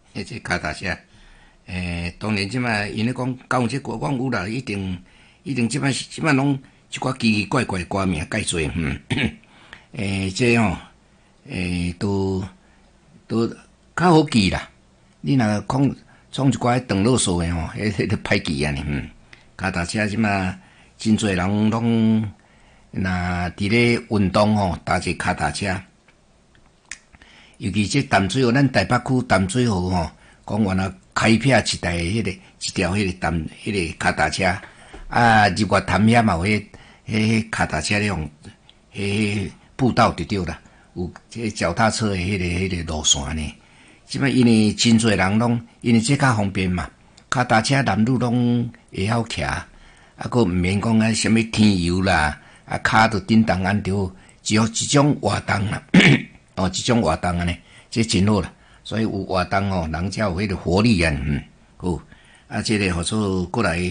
迄个脚踏车。当然即摆因咧讲讲这歌，讲有啦，一定即摆拢一寡奇奇怪怪歌名介多，这吼，都较好记啦。你若创一寡长啰嗦诶吼，迄都歹记啊呢。脚踏车即摆真侪人拢若伫咧运动吼，踏一脚踏车，尤其这淡水河，咱台北区淡水河吼，讲原来开辟一条迄个脚踏车，啊，日月潭遐嘛有迄脚踏车咧用迄步道就对啦，有这脚踏车的迄个路线呢。即摆因为真侪人拢因为这较方便嘛，脚踏车男女拢会晓骑，啊，佫毋免讲啊什么天油啦，啊，骹着叮当安着一种活动啦，哦，一种活动安尼，这真好啦。所以有活动哦，人才有迄个活力啊，好，啊，这个合作过来，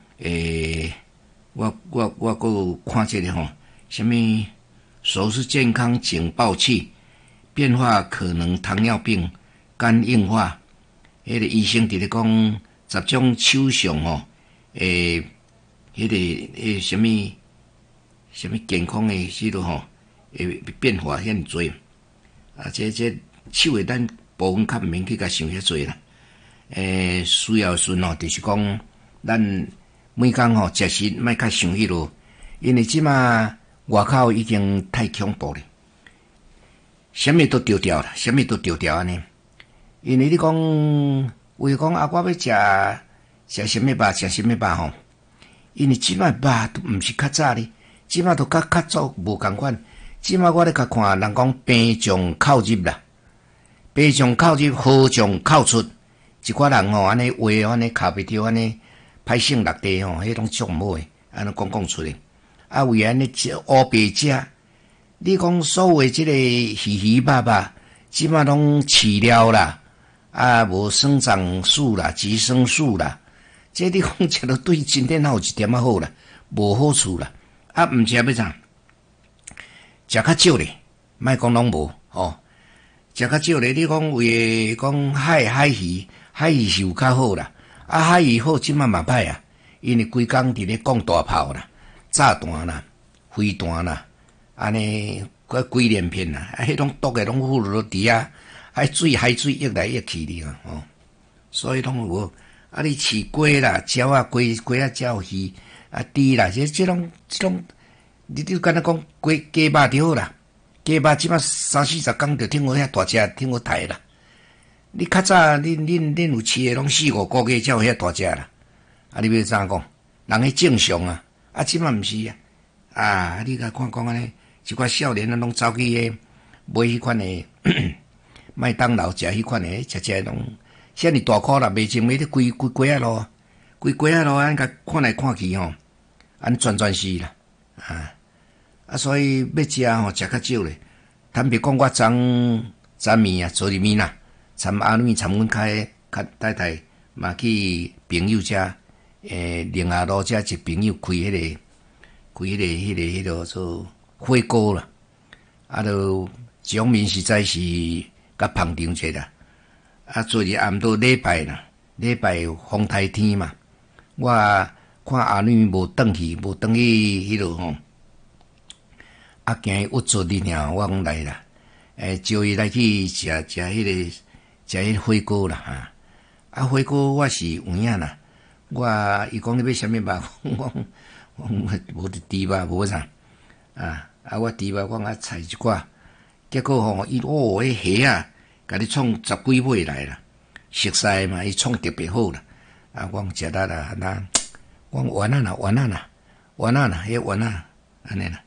我佫有看这个吼，什么首饰健康警报器变化可能糖尿病。肝硬化，迄个医生伫咧讲10种手相吼，迄个什么健康的迄落吼，会变化遐多啊！这手诶，咱部分较毋免去甲想遐多啦。需要顺吼，就是讲咱每工吼食食莫较想迄落，因为即马外口已经太恐怖咧，啥物都丢掉了，啥物都丢掉安尼。因为你讲，为讲啊，我要食什么肉，食什么肉吼？因为即摆肉都毋是较早咧，即摆都较早无共款。即摆我咧甲看人讲病从口入啦，病从口入，好从口出。一寡人吼安尼话安尼卡袂着安尼，歹性落地吼，迄种足毋好诶，安尼讲出嚟。啊，为安尼乌白食，你讲所谓即个鱼肉，即摆拢饲料啦。啊，无生长素啦，激生素啦，这你讲食落对身体哪有一点仔好啦，无好处啦。啊，毋食要怎？食较少咧，莫讲拢无哦。食较少咧，你讲为讲海鱼是有较好啦。啊，海鱼好，即摆嘛歹啊，因为规工伫咧讲大炮啦、炸弹啦、飞弹啦，安尼几连片啦，啊，迄种毒诶拢附落伫啊。海水溢来溢去哩哦，所以拢无啊！你饲鸡啦、鸟啊、鸡啊、鸟鱼啊、猪啦，这种，你敢若讲鸡肉就好啦，鸡肉即摆30-40工就听我遐大只，听我大啦。你较早恁有饲诶，拢4-5个月才有遐大只啦。啊，你要怎讲？人迄正常啊，啊，即摆毋是啊。啊，你甲看安尼，一寡少年啊，拢走去迄买迄款诶。麦当劳食迄款诶，食拢遐尼大颗啦，袂前尾咧规鸡仔路，规鸡仔路安甲看来看去吼，安全是啦，啊，所以要食吼食较少咧。坦白讲，我昨暝啊，昨日暝啦，参阿女参阮较太太嘛去朋友遮，宁夏路遮一朋友开迄个做火锅啦，啊，就场面实在是。甲捧场者啦，啊，昨日暗到礼拜风台天嘛，我看阿女无转去迄落吼，啊，惊伊郁卒哩尔，我讲来啦，招伊来去食迄个火锅啦啊，火锅我是有影啦，伊讲你要啥物肉，我无猪肉无啥，我猪肉我菜一寡。结果吼，伊迄虾啊，甲你创10几尾来啦，熟悉嘛，伊创特别好啦。啊，我讲食力啦，我讲丸啦，迄丸啊，安尼啦。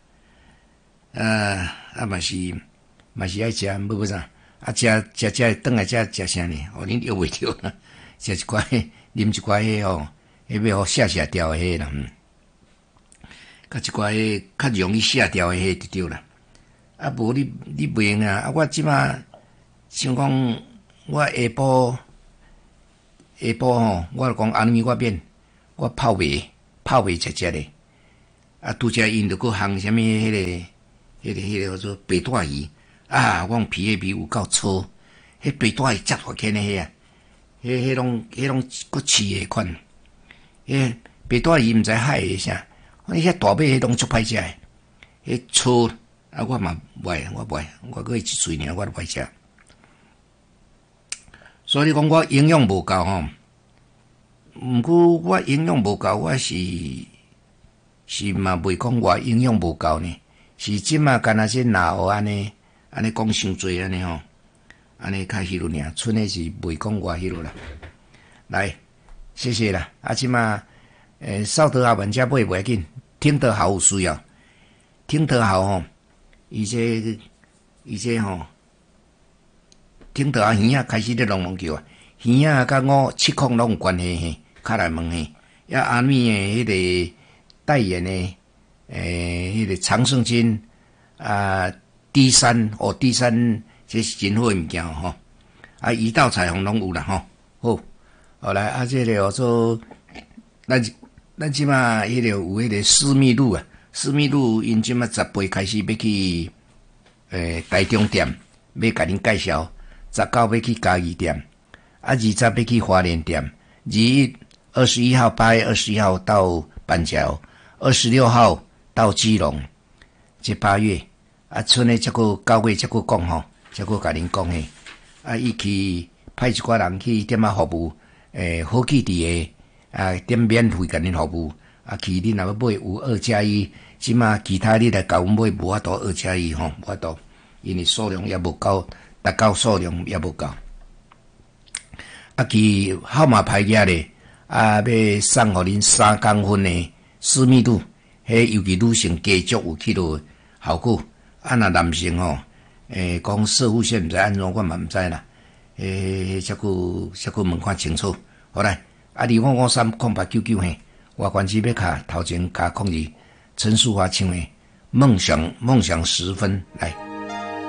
嘛是爱食，要啥？啊，食转来食啥呢？哦，恁约袂着啦，食一寡啉一寡迄吼，迄要互下掉诶迄啦，甲一寡迄较容易下掉诶迄就对啦。啊，无你袂用啊！啊，我即马想讲，我下晡吼，我讲安尼我免，我泡糜食咧。啊，拄则因着佫烘啥物迄个做白带鱼啊，我讲皮有够粗，迄白带鱼真大颗呢迄啊！ 迄拢骨饲的款。白带鱼毋知海的啥，遐大尾迄拢足歹食的。迄粗啊，我嘛袂，我过一喙尔，我都袂食。所以你讲我营养无够吼，毋过我营养无够，我是嘛袂讲我营养无够呢，是即马干那些哪学安尼讲伤济安尼吼，安尼较迄落尔，剩的是袂讲我迄落啦。来，谢谢啦，即马扫德校文遮买袂要紧，听得好有需要，听得好吼，伊这吼。听到啊，鱼仔开始咧隆叫啊，鱼仔甲7孔拢有关系嘿，较来问嘿，阿咪诶迄个代言诶，迄个常胜军啊，D3，这是真好诶物件吼，啊，鱼豆彩虹拢有啦吼，好，后来这个做咱即马迄个有迄个私密路啊，私密路因即马18开始要去台中店，要甲恁介绍。19要去嘉义店，20要去花莲店，21号8月21号到板桥，26号到基隆，这8月剩的这个9月这个讲吼，这个甲恁讲诶，伊去派一寡人去点服务，好去伫个点免费甲恁服务，去恁若要买有2+1，即马其他你来甲阮买无法度2+1吼，无法度，因为数量也无够。达到数量也无够，其号码牌价咧，要送互恁3公分的私密度，迄尤其女性加足有起落效果。若男性吼，讲射护线毋知安怎，我嘛毋知啦。则个问看清楚。好来，25530899嘿，我关机要卡头前加02，陈淑华唱的梦想10分来。